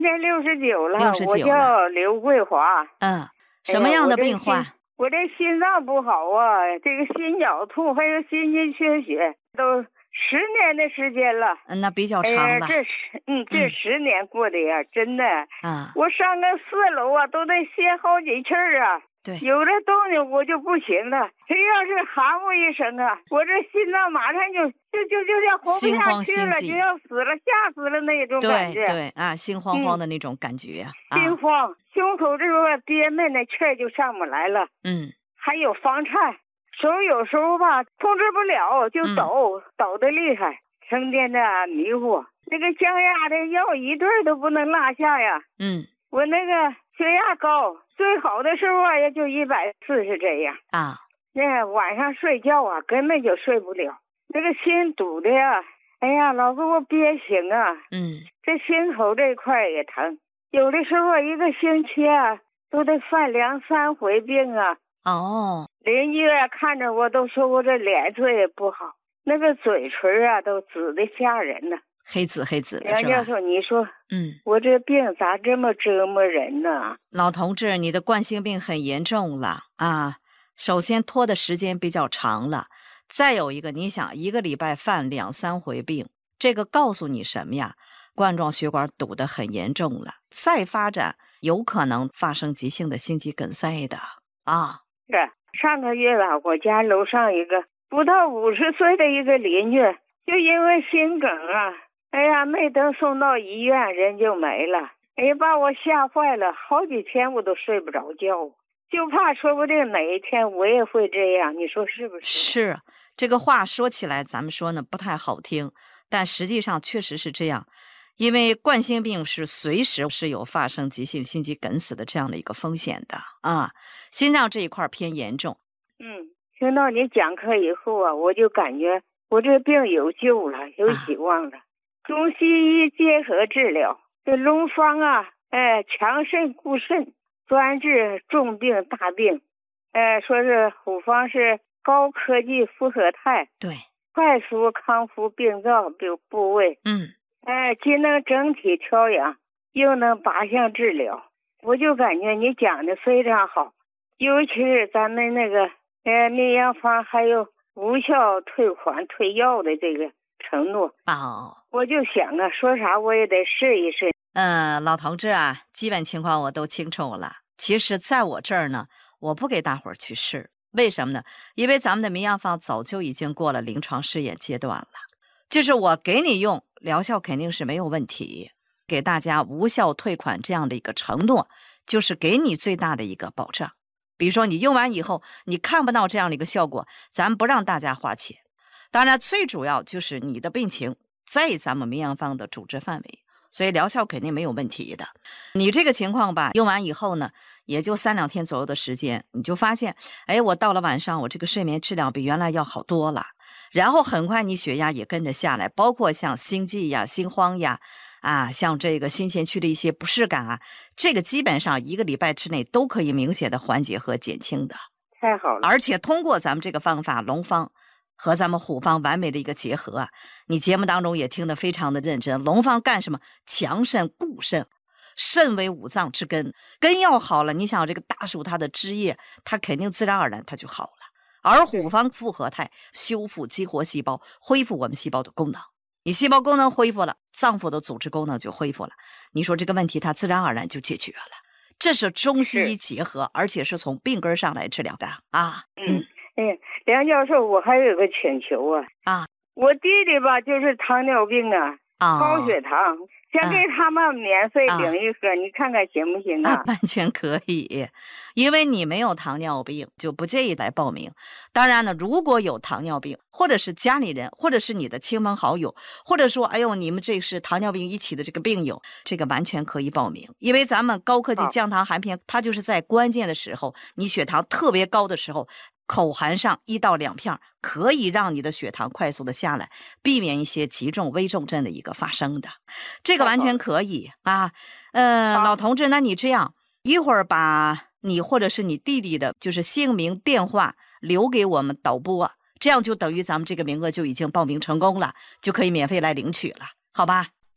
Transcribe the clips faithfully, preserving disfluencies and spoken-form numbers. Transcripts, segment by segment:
年六十九了， 六十九了。 我叫刘桂华。 嗯，什么样的病患？ 哎、我这心脏不好啊，这个心绞痛，还有心肌缺血，都十年的时间了。 嗯，那比较长了。 哎、这十嗯，这十年过的呀，嗯、真的。 啊， 我上个四楼啊，都得歇好几气儿啊。 对， 有这动静我就不行了，谁要是喊我一声啊，我这心脏马上就就就就要活不下去了，就要死了，吓死了那种感觉。 对对啊，心慌慌的那种感觉啊， 嗯、心慌，胸口这个憋闷的气儿就上不来了。 嗯， 还有房颤，手有时候吧控制不了，就抖，嗯、抖得厉害，成天的迷糊。那个降压的药一对都不能落下呀。 嗯， 我那个血压高。最好的时候啊，也就一百四是这样啊。 那晚上睡觉啊，根本就睡不了，那个心堵的呀，哎呀，老给我憋醒啊。 嗯， 这心口这块也疼，有的时候一个星期啊，都得犯两三回病啊。 哦， 邻居啊看着我都说我这脸色也不好，那个嘴唇啊都紫的吓人呢。 黑紫黑紫的梁教授，你说， 嗯， 我这病咋这么折磨人呢？ 老同志，你的冠心病很严重了啊！首先拖的时间比较长了，再有一个，你想一个礼拜犯两三回病，这个告诉你什么呀？冠状血管堵得很严重了，再发展有可能发生急性的心肌梗塞的啊！ 是上个月吧，我家楼上一个不到五十岁的一个邻居，就因为心梗啊。哎呀，没等送到医院，人就没了。哎呀，把我吓坏了，好几天我都睡不着觉，就怕说不定哪一天我也会这样，你说是不是？ 是，这个话说起来，咱们说呢不太好听，但实际上确实是这样。因为冠心病是随时是有发生急性心肌梗死的这样的一个风险的啊，心脏这一块偏严重。 嗯，听到你讲课以后啊，我就感觉我这病有救了，有希望了。啊，中西医结合治疗，这龙方啊，哎，强肾固肾，专治重病大病。哎，说是虎方是高科技复合肽， 对， 快速康复病灶部部位。 嗯， 哎，既能整体调养，又能靶向治疗。我就感觉你讲的非常好，尤其是咱们那个呃民营方还有无效退款退药的这个承诺哦， 我就想啊，说啥我也得试一试。 嗯、呃，老同志啊，基本情况我都清楚了。其实在我这儿呢，我不给大伙儿去试，为什么呢？因为咱们的民药方早就已经过了临床试验阶段了，就是我给你用，疗效肯定是没有问题，给大家无效退款这样的一个承诺，就是给你最大的一个保障。比如说你用完以后，你看不到这样的一个效果，咱不让大家花钱。当然最主要就是你的病情在咱们民药方的主治范围，所以疗效肯定没有问题的。你这个情况吧，用完以后呢，也就三两天左右的时间，你就发现，哎，我到了晚上，我这个睡眠质量比原来要好多了，然后很快你血压也跟着下来，包括像心悸呀、心慌呀，啊，像这个心前区的一些不适感啊，这个基本上一个礼拜之内都可以明显的缓解和减轻的。 太好了！ 而且通过咱们这个方法，龙方和咱们虎方完美的一个结合啊，你节目当中也听得非常的认真。龙方干什么？强肾固肾，肾为五脏之根，根要好了，你想这个大树它的枝叶，它肯定自然而然它就好了。而虎方复合肽修复激活细胞，恢复我们细胞的功能。你细胞功能恢复了，脏腑的组织功能就恢复了，你说这个问题它自然而然就解决了。这是中西医结合，而且是从病根上来治疗的啊。 嗯。哎，梁教授，我还有个请求啊！ 啊， 我弟弟吧，就是糖尿病啊， 哦、 高血糖，想给他们免费领一盒，啊、你看看行不行啊？ 啊，完全可以，因为你没有糖尿病，就不建议来报名。当然呢，如果有糖尿病，或者是家里人，或者是你的亲朋好友，或者说，哎呦，你们这是糖尿病一起的这个病友，这个完全可以报名。因为咱们高科技降糖含片，它就是在关键的时候，你血糖特别高的时候，口含上一到两片，可以让你的血糖快速的下来，避免一些急重危重症的一个发生的，这个完全可以啊。呃，老同志，那你这样一会儿把你或者是你弟弟的，就是姓名、电话留给我们导播，这样就等于咱们这个名额就已经报名成功了，就可以免费来领取了，好吧？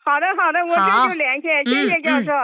好的好的，我好这就联系，谢谢嗯嗯教授。